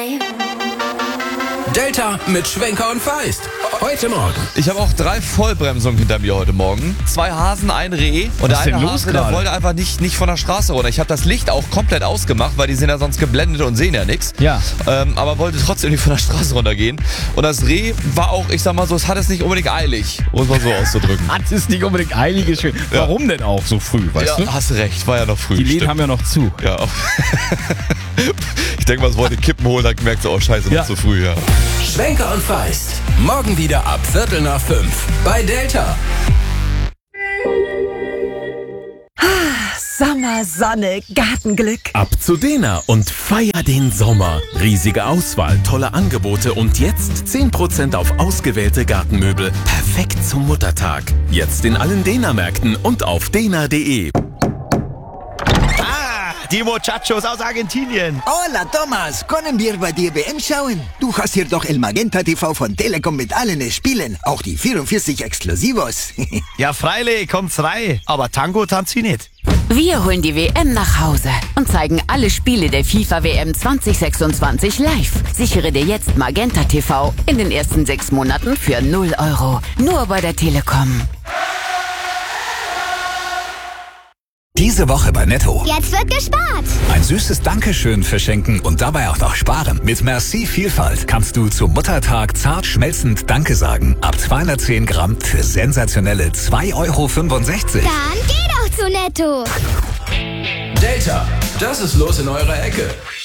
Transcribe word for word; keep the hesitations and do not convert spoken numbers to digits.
Delta mit Schwenker und Feist. Heute Morgen. Ich habe auch drei Vollbremsungen hinter mir heute Morgen. Zwei Hasen, ein Reh. Und Was der ist denn eine los Hase, der gerade? wollte einfach nicht, nicht von der Straße runter. Ich habe das Licht auch komplett ausgemacht, weil die sind ja sonst geblendet und sehen ja nichts. Ja. Ähm, aber wollte trotzdem nicht von der Straße runtergehen. Und das Reh war auch, ich sag mal so, es hat es nicht unbedingt eilig, um es mal so auszudrücken. Hat es nicht unbedingt eilige Schön. Warum denn auch so früh, weißt Ja, du? hast recht, war ja noch früh. Die Läden stimmt. haben ja noch zu. Ja. Ich denke mal, es wollte Kippen holen, hat gemerkt, so, oh scheiße, noch Ja. zu früh, ja. Schwenker und Feist. Morgen wieder ab Viertel nach fünf. Bei Delta. Sommer, Sonne, Gartenglück. Ab zu Dena und feier den Sommer. Riesige Auswahl, tolle Angebote und jetzt zehn Prozent auf ausgewählte Gartenmöbel. Perfekt zum Muttertag. Jetzt in allen Dena-Märkten und auf dena punkt de. Die Muchachos aus Argentinien. Hola, Thomas. Können wir bei dir W M schauen? Du hast hier doch El Magenta T V von Telekom mit allen Spielen. Auch die vierundvierzig Exklusivos. Ja, freilich, kommt's rein. Aber Tango tanzt sie nicht. Wir holen die W M nach Hause und zeigen alle Spiele der FIFA W M zwanzig sechsundzwanzig live. Sichere dir jetzt Magenta T V in den ersten sechs Monaten für null Euro. Nur bei der Telekom. Diese Woche bei Netto. Jetzt wird gespart. Ein süßes Dankeschön verschenken und dabei auch noch sparen. Mit Merci Vielfalt kannst du zum Muttertag zart schmelzend Danke sagen. Ab zweihundertzehn Gramm für sensationelle zwei Euro fünfundsechzig. Dann geh doch zu Netto. Delta. Das ist los in eurer Ecke.